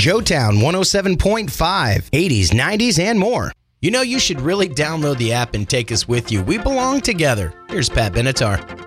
Joetown 107.5, 80s, 90s, and more. You know, you should really download the app and take us with you. We belong together. Here's Pat Benatar.